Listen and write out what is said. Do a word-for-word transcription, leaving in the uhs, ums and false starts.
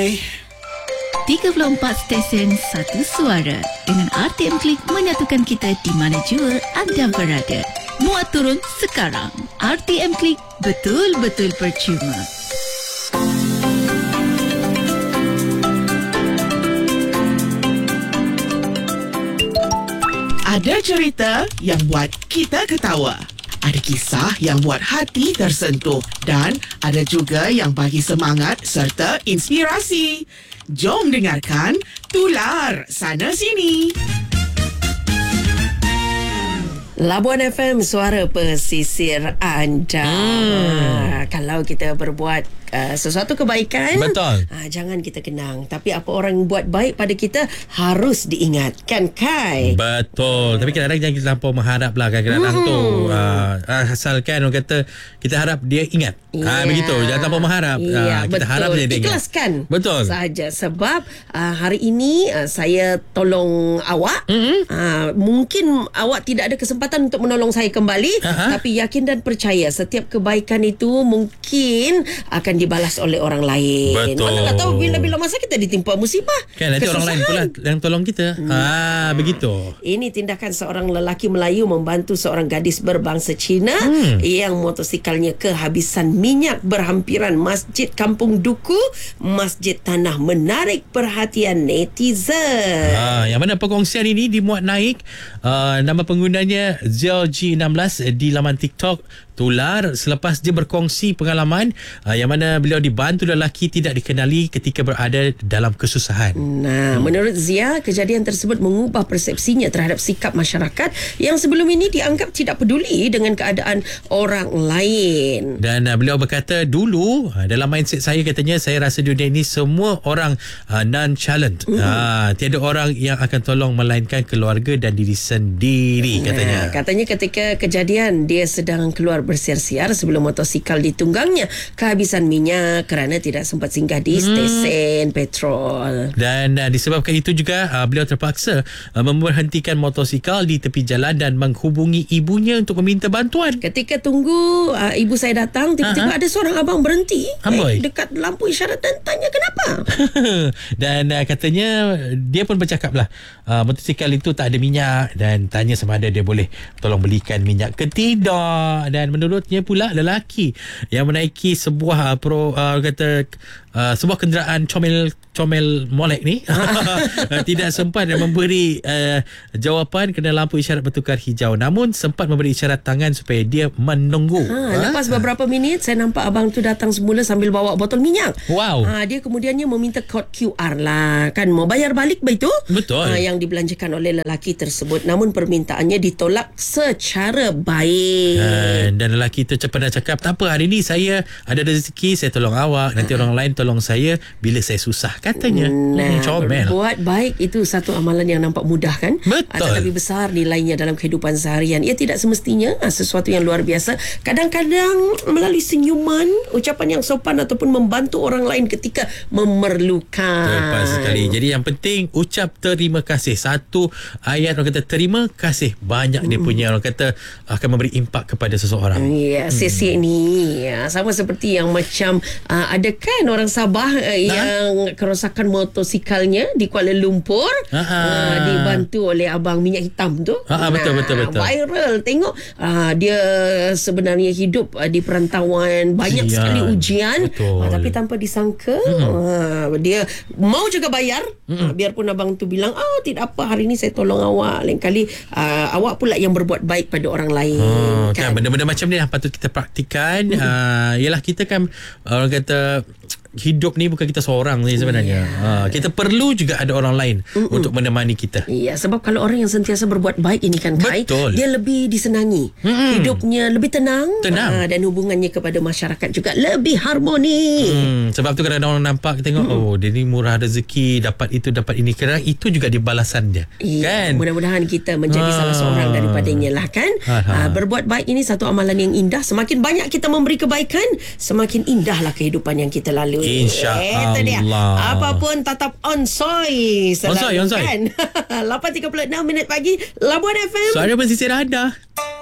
Hai. tiga puluh empat stesen, satu suara. Dengan R T M Klik menyatukan kita di mana jua anda berada. Muat turun sekarang. R T M Klik, betul-betul percuma. Ada cerita yang buat kita ketawa. Ada kisah yang buat hati tersentuh. Dan ada juga yang bagi semangat serta inspirasi. Jom dengarkan Tular Sana Sini. Labuan F M, suara pesisir anda. Hmm. Kalau kita berbuat uh, sesuatu kebaikan, betul, uh, jangan kita kenang. Tapi apa orang buat baik pada kita harus diingatkan, Kai. Betul. Tapi kadang-kadang jangan kita terlampau mengharap lah kadang-kadang hmm. tu. Uh, asalkan orang kata kita harap dia ingat. Yeah. Uh, begitu. Jangan terlampau mengharap. Yeah, uh, kita betul. harap dia ingat. Ikhlaskan. Betul. Sahaja. Sebab uh, hari ini uh, saya tolong awak. Mm-hmm. Uh, mungkin awak tidak ada kesempatan untuk menolong saya kembali. Uh-huh. Tapi yakin dan percaya setiap kebaikan itu mungkin akan dibalas oleh orang lain. Betul. Mana nak tahu bila-bila masa kita ditimpa musibah. Kan nanti orang lain pula yang tolong kita. Hmm. Ah, begitu. Ini tindakan seorang lelaki Melayu membantu seorang gadis berbangsa Cina hmm. yang motosikalnya kehabisan minyak berhampiran Masjid Kampung Duku, Masjid Tanah, menarik perhatian netizen. Ah, yang mana perkongsian ini dimuat naik uh, nama penggunanya Zio G enam belas di laman TikTok Tular selepas dia berkongsi pengalaman uh, yang mana beliau dibantu lelaki tidak dikenali ketika berada dalam kesusahan. Nah, hmm. menurut Zia, kejadian tersebut mengubah persepsinya terhadap sikap masyarakat yang sebelum ini dianggap tidak peduli dengan keadaan orang lain. Dan uh, beliau berkata, dulu uh, dalam mindset saya katanya, saya rasa dunia ini semua orang uh, nonchalant. Hmm. Uh, tiada orang yang akan tolong melainkan keluarga dan diri sendiri, katanya. Nah, katanya ketika kejadian dia sedang keluar bersiar-siar sebelum motosikal ditunggangnya kehabisan minyak kerana tidak sempat singgah di stesen hmm. petrol. Dan uh, disebabkan itu juga uh, beliau terpaksa uh, memberhentikan motosikal di tepi jalan dan menghubungi ibunya untuk meminta bantuan. Ketika tunggu uh, ibu saya datang, tiba-tiba uh-huh. ada seorang abang berhenti eh, dekat lampu isyarat dan tanya kenapa. Dan uh, katanya dia pun bercakaplah uh, motosikal itu tak ada minyak dan tanya sama ada dia boleh tolong belikan minyak ke tidak. Dan menurutnya pula lelaki yang menaiki sebuah uh, pro uh, kata uh, sebuah kenderaan comel comel molek ni uh, tidak sempat memberi uh, jawapan kerana lampu isyarat bertukar hijau, namun sempat memberi isyarat tangan supaya dia menunggu. Ha, lepas beberapa minit saya nampak abang tu datang semula sambil bawa botol minyak. Wow. Ha, dia kemudiannya meminta kod Q R lah, kan mau bayar balik begitu? Betul. Ha, yang dibelanjakan oleh lelaki tersebut, namun permintaannya ditolak secara baik. Ha, dan lelaki tu cepat dah cakap, tak apa, hari ni saya ada rezeki, saya tolong awak, nanti orang lain tolong saya bila saya susah, katanya. Nah, hmm, comel. Buat baik itu satu amalan yang nampak mudah, kan? Betul. Tetapi besar nilainya dalam kehidupan seharian. Ia tidak semestinya sesuatu yang luar biasa. Kadang-kadang melalui senyuman, ucapan yang sopan ataupun membantu orang lain ketika memerlukan. Tepat sekali. Jadi yang penting ucap terima kasih. Satu ayat orang kata terima kasih banyak, hmm. dia punya orang kata akan memberi impak kepada seseorang. Ya, hmm. sesi ni ya, sama seperti yang macam uh, ada kan orang Sabah uh, yang kerosakan motosikalnya di Kuala Lumpur, uh, dibantu oleh abang minyak hitam tu. Ha, betul, betul, betul. Viral. Tengok uh, dia sebenarnya hidup uh, di perantauan, banyak ujian. sekali ujian, uh, tapi tanpa disangka uh, dia mau juga bayar, uh, biarpun abang tu bilang oh tidak apa, hari ni saya tolong awak, lain kali uh, awak pula yang berbuat baik pada orang lain. Oh, kan? kan benda-benda macam ni yang patut kita praktikan. Mm-hmm. uh, Yalah, kita kan orang kata hidup ni bukan kita seorang ni sebenarnya. Yeah. Ha, kita perlu juga ada orang lain Mm-mm. untuk menemani kita. Iya, sebab kalau orang yang sentiasa berbuat baik ini kan, Kai, betul, dia lebih disenangi. Mm-mm. Hidupnya lebih tenang, tenang. Ha, dan hubungannya kepada masyarakat juga lebih harmoni. Hmm, sebab tu kadang-kadang orang nampak tengok, Mm-mm. oh dia ni murah rezeki, dapat itu dapat ini, kerana itu juga di balasan dia. Iya, kan? Mudah-mudahan kita menjadi ha. salah seorang daripadanya lah, kan. Ha, berbuat baik ini satu amalan yang indah. Semakin banyak kita memberi kebaikan, semakin indahlah kehidupan yang kita lalui. InsyaAllah. Itu dia. Apapun tetap on soy. On soy, on soy. lapan tiga puluh enam minit pagi, Labuan F M. Suara pesisir anda.